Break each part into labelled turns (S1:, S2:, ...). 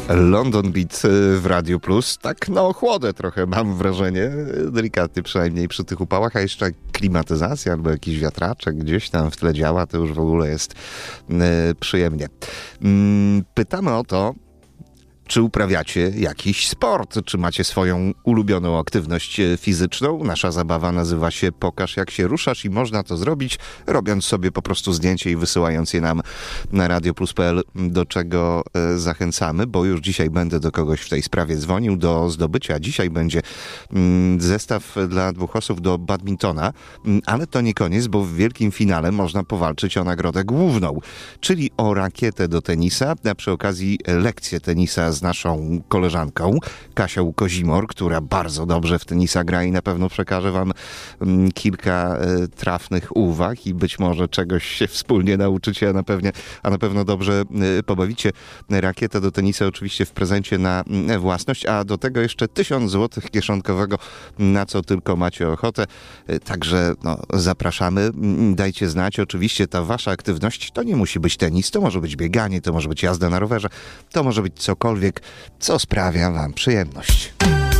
S1: London Beat w Radiu Plus. Tak na ochłodę trochę mam wrażenie, delikatnie przynajmniej przy tych upałach, a jeszcze klimatyzacja albo jakiś wiatraczek gdzieś tam w tle działa, to już w ogóle jest przyjemnie. Pytamy o to, czy uprawiacie jakiś sport? Czy macie swoją ulubioną aktywność fizyczną? Nasza zabawa nazywa się Pokaż, jak się ruszasz i można to zrobić, robiąc sobie po prostu zdjęcie i wysyłając je nam na radioplus.pl, do czego zachęcamy, bo już dzisiaj będę do kogoś w tej sprawie dzwonił do zdobycia. Dzisiaj będzie zestaw dla 2 osób do badmintona, ale to nie koniec, bo w wielkim finale można powalczyć o nagrodę główną, czyli o rakietę do tenisa, a przy okazji lekcję tenisa z naszą koleżanką Kasią Kozimor, która bardzo dobrze w tenisa gra i na pewno przekaże wam kilka trafnych uwag i być może czegoś się wspólnie nauczycie, a na pewno dobrze pobawicie. Rakietę do tenisa oczywiście w prezencie na własność, a do tego jeszcze 1000 zł kieszonkowego, na co tylko macie ochotę. Także zapraszamy, dajcie znać. Oczywiście ta wasza aktywność to nie musi być tenis, to może być bieganie, to może być jazda na rowerze, to może być cokolwiek, co sprawia wam przyjemność.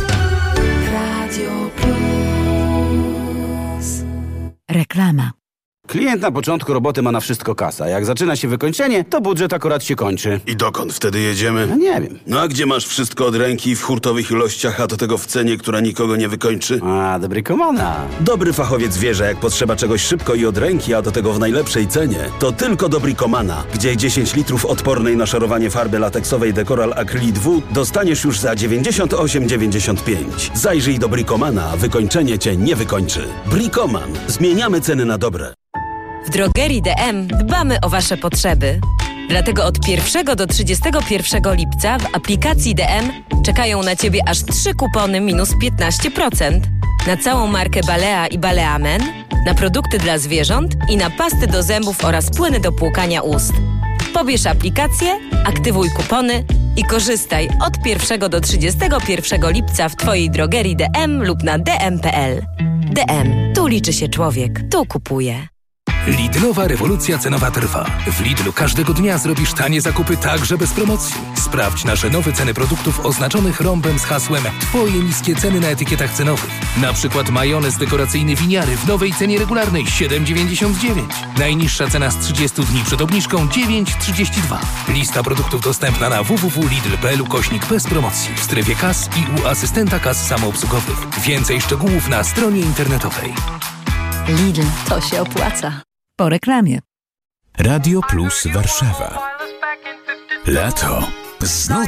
S2: Radio Plus.
S3: Reklama.
S4: Klient na początku roboty ma na wszystko kasa. Jak zaczyna się wykończenie, to budżet akurat się kończy.
S5: I dokąd wtedy jedziemy?
S4: No nie wiem.
S5: No a gdzie masz wszystko od ręki w hurtowych ilościach, a do tego w cenie, która nikogo nie wykończy?
S4: A, dobry komana.
S5: Dobry fachowiec wie, że jak potrzeba czegoś szybko i od ręki, a do tego w najlepszej cenie, to tylko do Bricomana, gdzie 10 litrów odpornej na szorowanie farby lateksowej Decoral Acrylic W dostaniesz już za 98,95. Zajrzyj do Bricomana, wykończenie cię nie wykończy. Bricoman. Zmieniamy ceny na dobre.
S6: W drogerii DM dbamy o wasze potrzeby. Dlatego od 1 do 31 lipca w aplikacji DM czekają na ciebie aż 3 kupony minus 15% na całą markę Balea i Balea Men, na produkty dla zwierząt i na pasty do zębów oraz płyny do płukania ust. Pobierz aplikację, aktywuj kupony i korzystaj od 1 do 31 lipca w twojej drogerii DM lub na dm.pl. DM. Tu liczy się człowiek. Tu kupuje.
S7: Lidlowa rewolucja cenowa trwa. W Lidlu każdego dnia zrobisz tanie zakupy także bez promocji. Sprawdź nasze nowe ceny produktów oznaczonych rąbem z hasłem Twoje niskie ceny na etykietach cenowych. Na przykład majonez dekoracyjny winiary w nowej cenie regularnej 7,99. Najniższa cena z 30 dni przed obniżką 9,32. Lista produktów dostępna na www.lidl.pl / bez promocji w strefie kas i u asystenta kas samoobsługowych. Więcej szczegółów na stronie internetowej.
S3: Lidl, to się opłaca. Po reklamie.
S8: Radio Plus Warszawa. Lato. Znów